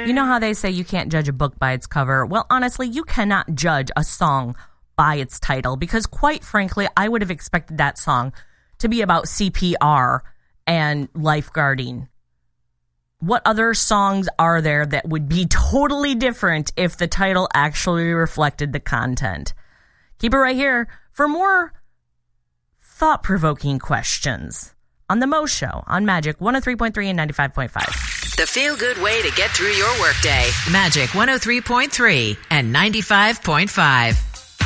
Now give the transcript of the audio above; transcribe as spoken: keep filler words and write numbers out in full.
You know how they say you can't judge a book by its cover? Well, honestly, you cannot judge a song by its title, because quite frankly, I would have expected that song to be about C P R and lifeguarding. What other songs are there that would be totally different if the title actually reflected the content? Keep it right here for more thought-provoking questions on The Mo Show on Magic one oh three point three and ninety-five point five. The feel-good way to get through your workday. Magic one oh three point three and ninety-five point five.